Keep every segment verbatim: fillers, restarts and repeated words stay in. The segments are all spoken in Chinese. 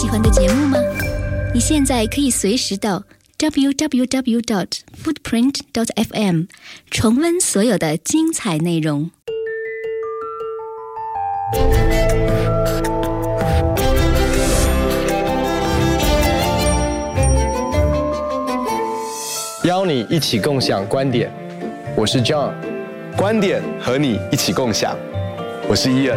喜欢的节目吗？你现在可以随时到 double-u double-u double-u dot footprint dot f m 重温所有的精彩内容。 邀你一起共享观点，我是 John， 观点和你一起共享，我是 Ian。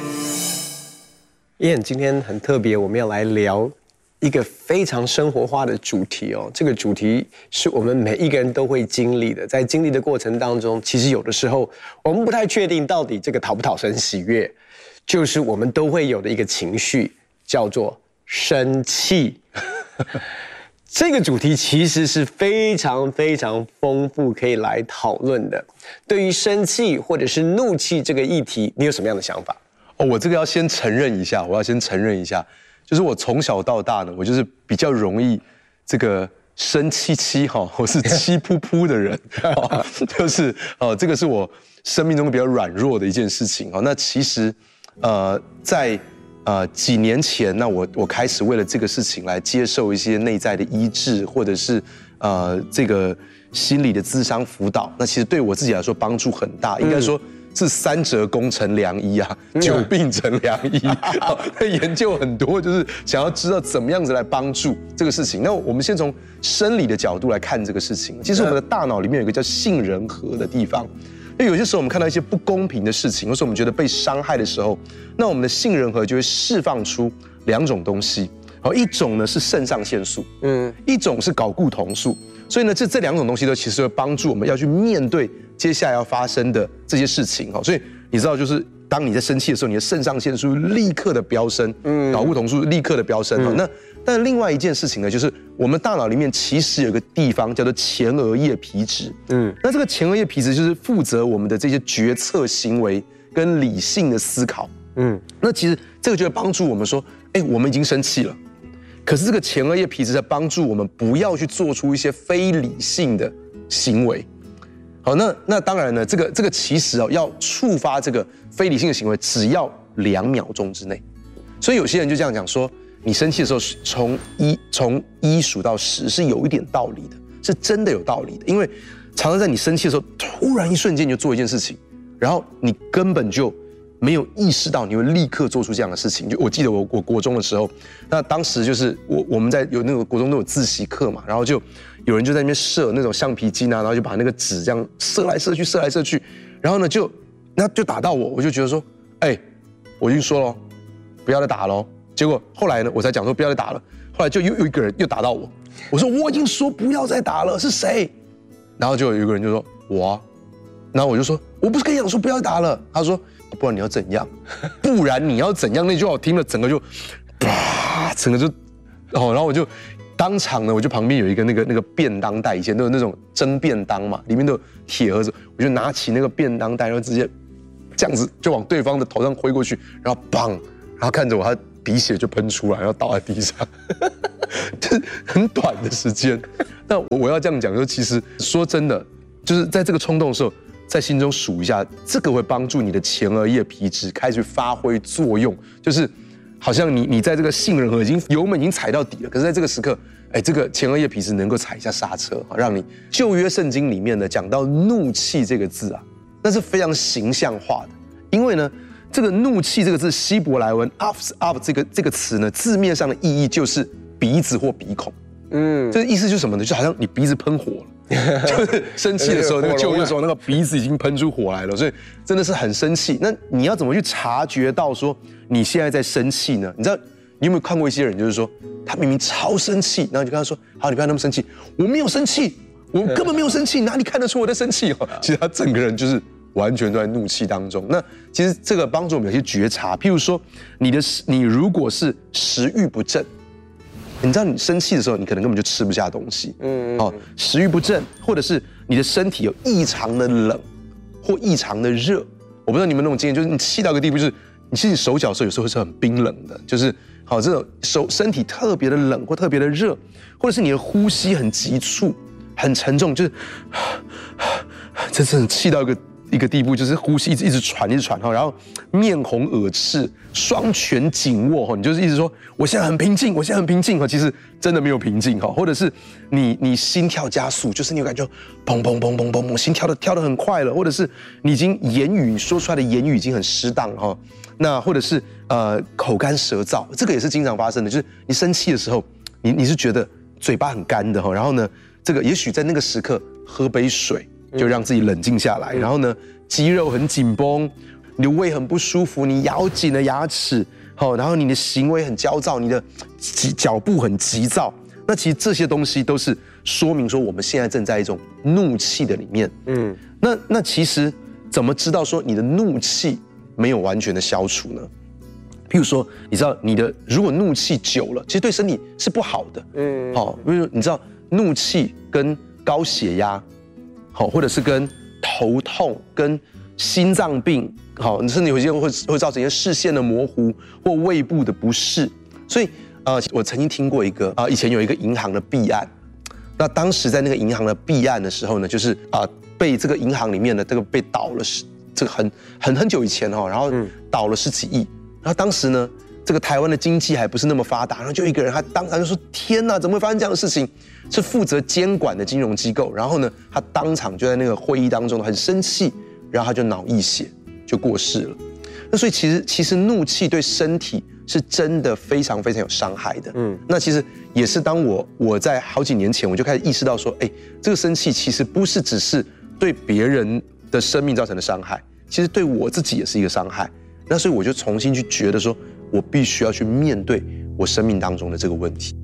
Ian， 今天很特别，我们要来聊一个非常生活化的主题哦。这个主题是我们每一个人都会经历的，在经历的过程当中，其实有的时候我们不太确定到底这个讨不讨神喜悦，就是我们都会有的一个情绪，叫做生气。这个主题其实是非常非常丰富，可以来讨论的。对于生气或者是怒气这个议题，你有什么样的想法？ 哦，我这个要先承认一下，我要先承认一下，就是我从小到大呢，我就是比较容易这个生气气哈，我是气噗噗的人，哦、就是呃，这个是我生命中比较软弱的一件事情。哦，那其实呃，在呃几年前，那我我开始为了这个事情来接受一些内在的医治，或者是呃这个心理的咨商辅导，那其实对我自己来说帮助很大，应该说。嗯是三折功成良医啊，久病成良医。他研究很多，就是想要知道怎么样子来帮助这个事情。那我们先从生理的角度来看这个事情。其实我们的大脑里面有一个叫杏仁核的地方。那有些时候我们看到一些不公平的事情，或是我们觉得被伤害的时候，那我们的杏仁核就会释放出两种东西。好，一种呢是肾上腺素，嗯，一种是睾固酮素。所以呢，这这两种东西都其实会帮助我们要去面对接下来要发生的这些事情。所以你知道，就是当你在生气的时候，你的肾上腺素立刻的飙升，嗯，睾固酮素立刻的飙升。嗯、那但另外一件事情呢，就是我们大脑里面其实有个地方叫做前额叶皮质，嗯，那这个前额叶皮质就是负责我们的这些决策行为跟理性的思考，嗯，那其实这个就会帮助我们说，哎，我们已经生气了。可是这个前额叶皮质在帮助我们不要去做出一些非理性的行为。好，那那当然呢，这个这个其实哦，要触发这个非理性的行为，只要两秒钟之内。所以有些人就这样讲说，你生气的时候从一从一数到十是有一点道理的，是真的有道理的。因为常常在你生气的时候，突然一瞬间你就做一件事情，然后你根本就没有意识到你会立刻做出这样的事情。就我记得我我国中的时候，那当时就是我我们在有那个国中都有自习课嘛，然后就有人就在那边射那种橡皮筋啊，然后就把那个纸这样射来射去射来射去，然后呢就那就打到我，我就觉得说，哎、欸，我已经说了不要再打了。结果后来呢我才讲说不要再打了，后来就又有一个人又打到我，我说我已经说不要再打了，是谁？然后就有一个人就说我啊，然后我就说我不是跟你讲说不要再打了，他说。不然你要怎样？不然你要怎样？那句话我听了，整个就，啪，整个就，哦，然后我就当场呢，我就旁边有一个那个那个便当袋，以前都有那种蒸便当嘛，里面都有铁盒子，我就拿起那个便当袋，然后直接这样子就往对方的头上挥过去，然后砰，然后看着我，他鼻血就喷出来，然后倒在地上，就是很短的时间。但我我要这样讲，说其实说真的，就是在这个冲动的时候。在心中数一下，这个会帮助你的前额叶皮质开始发挥作用，就是好像你你在这个杏仁核已经油门已经踩到底了，可是在这个时刻，哎，这个前额叶皮质能够踩一下刹车，让你旧约圣经里面呢讲到怒气这个字啊，那是非常形象化的，因为呢，这个怒气这个字希伯来文 af af 这个这个词呢，字面上的意义就是鼻子或鼻孔，嗯，这个意思就是什么呢？就好像你鼻子喷火了。就是生气的时候，那个旧约的时候，那个鼻子已经喷出火来了，所以真的是很生气。那你要怎么去察觉到说你现在在生气呢？你知道你有没有看过一些人，就是说他明明超生气，然后你就跟他说：“好，你不要那么生气，我没有生气，我根本没有生气，哪里看得出我在生气？”其实他整个人就是完全都在怒气当中。那其实这个帮助我们有些觉察，譬如说你的你如果是食欲不振。你知道你生气的时候，你可能根本就吃不下东西，嗯，哦，食欲不振，或者是你的身体有异常的冷或异常的热。我不知道你们那种经验，就是你气到一个地步，就是你其实手脚的时候有时候是很冰冷的，就是好这种手身体特别的冷或特别的热，或者是你的呼吸很急促、很沉重，就是这真的气到一个一个地步，就是呼吸一直一直喘，一直喘哈，然后面红耳赤，双拳紧握哈，你就是一直说我现在很平静，我现在很平静哈，其实真的没有平静哈，或者是你你心跳加速，就是你有感觉砰砰砰砰砰砰，心跳的跳得很快了，或者是你已经言语你说出来的言语已经很失当哈，那或者是呃口干舌燥，这个也是经常发生的，就是你生气的时候，你你是觉得嘴巴很干的哈，然后呢，这个也许在那个时刻喝杯水。就让自己冷静下来，然后呢，肌肉很紧绷，你的胃很不舒服，你咬紧了牙齿，好，然后你的行为很焦躁，你的脚步很急躁，那其实这些东西都是说明说我们现在正在一种怒气的里面，嗯，那那其实怎么知道说你的怒气没有完全的消除呢？譬如说，你知道你的如果怒气久了，其实对身体是不好的，嗯，好，比如说你知道怒气跟高血压。好，或者是跟头痛、跟心脏病，好，甚至有些人会会造成一些视线的模糊或胃部的不适。所以，呃，我曾经听过一个啊、呃，以前有一个银行的弊案，那当时在那个银行的弊案的时候呢，就是啊、呃，被这个银行里面的这个被倒了十，这个很很很久以前哈、哦，然后倒了十几亿，然后当时呢，这个台湾的经济还不是那么发达，然后就一个人他当场就说：“天哪，怎么会发生这样的事情？”是负责监管的金融机构，然后呢，他当场就在那个会议当中很生气，然后他就脑溢血，就过世了。那所以其实其实怒气对身体是真的非常非常有伤害的。嗯，那其实也是当我我在好几年前我就开始意识到说，哎，这个生气其实不是只是对别人的生命造成的伤害，其实对我自己也是一个伤害。那所以我就重新去觉得说，我必须要去面对我生命当中的这个问题。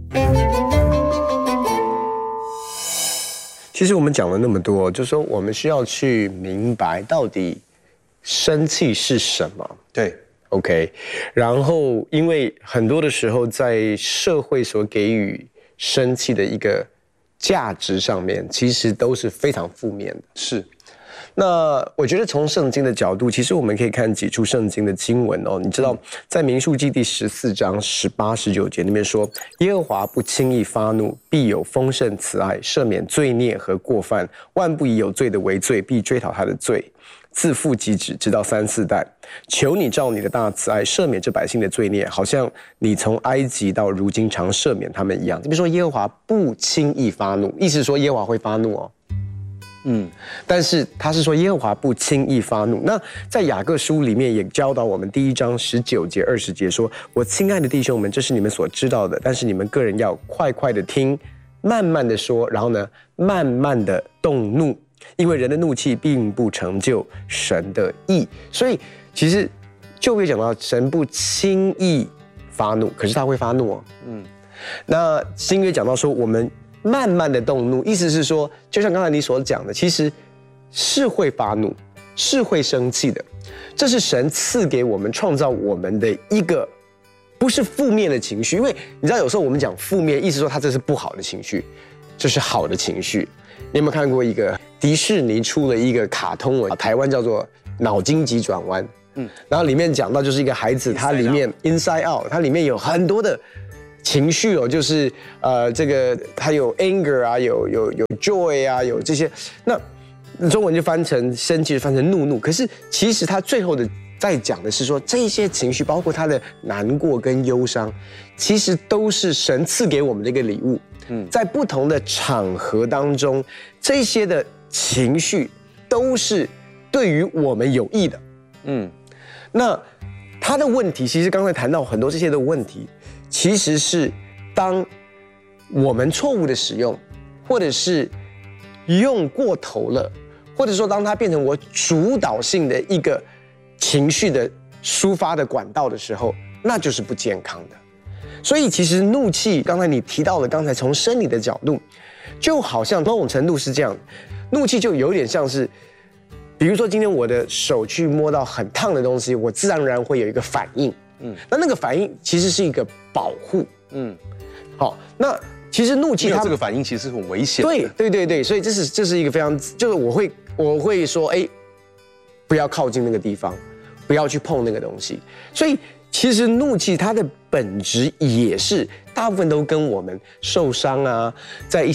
其实我们讲了那么多，就是说我们需要去明白到底生气是什么。 对 ，OK。然后，因为很多的时候在社会所给予生气的一个价值上面，其实都是非常负面的。 是。 那我觉得从圣经的角度，其实我们可以看几处圣经的经文哦。你知道，在民数记第十四章十八、十九节里面说，耶和华不轻易发怒，必有丰盛慈爱，赦免罪孽和过犯，万不以有罪的为罪，必追讨他的罪，自父及子，直到三四代。求你照你的大慈爱，赦免这百姓的罪孽，好像你从埃及到如今常赦免他们一样。这边说耶和华不轻易发怒，意思是说耶和华会发怒哦。嗯，但是他是说耶和华不轻易发怒。那在雅各书里面也教导我们，第一章十九节、二十节说：“我亲爱的弟兄们，这是你们所知道的，但是你们个人要快快的听，慢慢的说，然后呢，慢慢的动怒，因为人的怒气并不成就神的义。”所以其实就会讲到神不轻易发怒，可是他会发怒哦。嗯，那新约讲到说我们慢慢的动怒，意思是说，就像刚才你所讲的，其实是会发怒，是会生气的。这是神赐给我们、创造我们的一个，不是负面的情绪。因为你知道，有时候我们讲负面，意思说它这是不好的情绪，这是好的情绪。你有没有看过一个迪士尼出了一个卡通文，台湾叫做《脑筋急转弯》？嗯，然后里面讲到就是一个孩子，他里面 Inside Out， 它里面有很多的情绪哦，就是呃，这个它有 anger 啊，有有有 joy 啊，有这些。那中文就翻成生气，就翻成怒怒。可是其实它最后的在讲的是说，这些情绪，包括他的难过跟忧伤，其实都是神赐给我们的一个礼物。嗯，在不同的场合当中，这些的情绪都是对于我们有益的。嗯，那他的问题，其实刚才谈到很多这些的问题。其实是当我们错误的使用，或者是用过头了，或者说当它变成我主导性的一个情绪的抒发的管道的时候，那就是不健康的。所以其实怒气，刚才你提到了，刚才从生理的角度，就好像某种程度是这样，怒气就有点像是，比如说今天我的手去摸到很烫的东西，我自然而然会有一个反应。嗯，那那个反应其实是一个保护，嗯，好，那其实怒气它这个反应其实很危险的， 对对对对，所以这是这是一个非常，就是我会我会说，哎，不要靠近那个地方，不要去碰那个东西，所以其实怒气它的本质也是大部分都跟我们受伤啊，在一些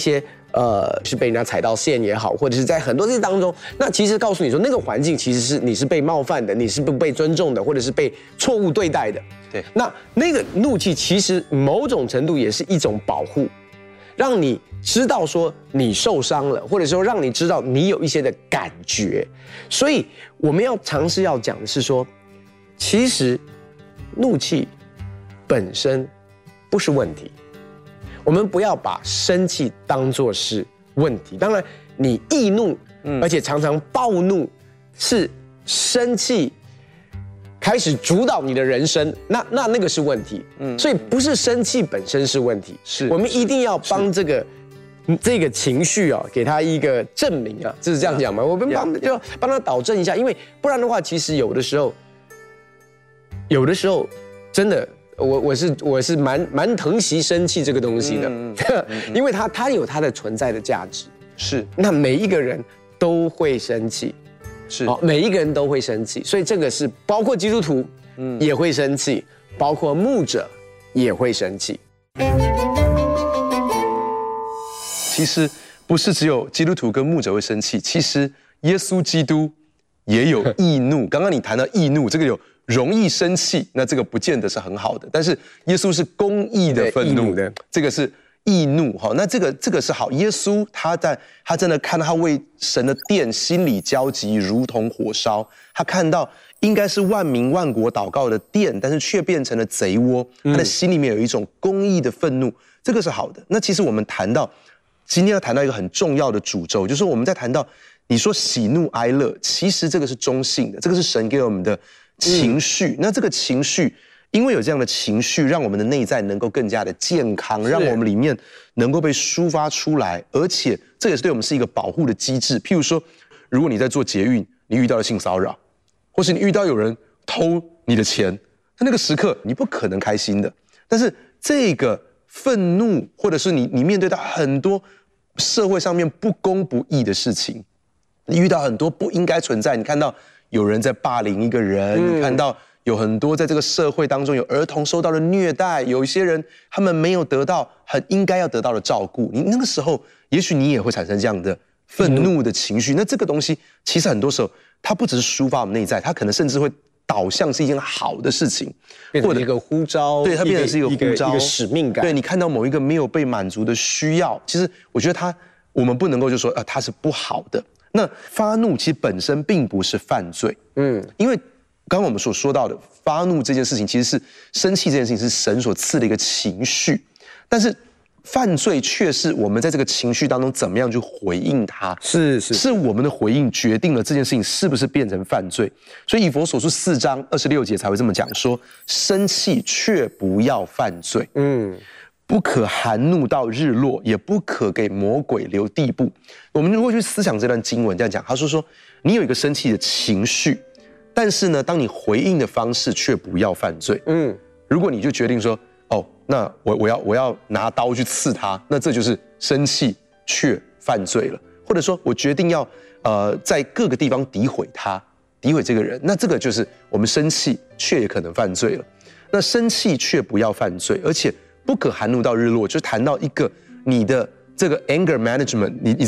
呃，是被人家踩到线也好，或者是在很多这些当中，那其实告诉你说，那个环境其实是你是被冒犯的，你是不被尊重的，或者是被错误对待的。 对， 那那个怒气其实某种程度也是一种保护，让你知道说你受伤了，或者说让你知道你有一些的感觉。所以我们要尝试要讲的是说，其实怒气本身不是问题。我们不要把生气当作是问题。当然，你易怒，嗯、而且常常暴怒，是生气开始主导你的人生，那那那个是问题。嗯，所以不是生气本身是问题， 是我们一定要帮这个这个情绪啊，给他一个证明啊，就是这样讲嘛。我们帮就帮他导正一下，因为不然的话，其实有的时候，有的时候真的。我我是我是蛮蛮疼惜生气这个东西的，嗯嗯嗯、因为它它有它的存在的价值。 是， 那每一个人都会生气， 是， 哦，每一个人都会生气，所以这个是包括基督徒，嗯，也会生气，包括牧者也会生气。 其实不是只有基督徒跟牧者会生气，其实耶稣基督也有易怒。刚刚你谈到易怒，这个有。容易生气，那这个不见得是很好的。但是耶稣是公义的愤怒的，这个是易怒哈。那这个这个是好。耶稣他在他真的看到他为神的殿心里焦急，如同火烧。他看到应该是万民万国祷告的殿，但是却变成了贼窝。他的心里面有一种公义的愤怒，这个是好的。那其实我们谈到今天要谈到一个很重要的主轴，就是我们在谈到你说喜怒哀乐，其实这个是中性的，这个是神给我们的。情绪，那这个情绪，因为有这样的情绪，让我们的内在能够更加的健康，让我们里面能够被抒发出来，而且这也是对我们是一个保护的机制。譬如说，如果你在做捷运，你遇到了性骚扰，或是你遇到有人偷你的钱，那那个时刻你不可能开心的。但是这个愤怒，或者是你你面对到很多社会上面不公不义的事情，你遇到很多不应该存在，你看到。有人在霸凌一个人，嗯、你看到有很多在这个社会当中有儿童受到了虐待，有一些人他们没有得到很应该要得到的照顾，你那个时候也许你也会产生这样的愤怒的情绪。嗯、那这个东西其实很多时候它不只是抒发我们内在，它可能甚至会导向是一件好的事情， 变成一个呼召， 对，它变成是一个呼召， 一个使命感。 对，你看到某一个没有被满足的需要，其实我觉得它我们不能够就说啊它是不好的。那发怒其实本身并不是犯罪，嗯，因为刚刚我们所说到的发怒这件事情，其实是生气这件事情是神所赐的一个情绪，但是犯罪却是我们在这个情绪当中怎么样去回应它， 是是是我们的回应决定了这件事情是不是变成犯罪。所以以弗所书四章二十六节才会这么讲说：生气却不要犯罪，嗯。不可含怒到日落，也不可给魔鬼留地步。我们如果去思想这段经文，这样讲，他说说你有一个生气的情绪，但是呢，当你回应的方式却不要犯罪。嗯，如果你就决定说，哦，那我我要我要拿刀去刺他，那这就是生气却犯罪了。或者说我决定要呃在各个地方诋毁他，诋毁这个人，那这个就是我们生气却也可能犯罪了。那生气却不要犯罪，而且。不可含怒到日落，就谈到一个你的这个 anger management，你你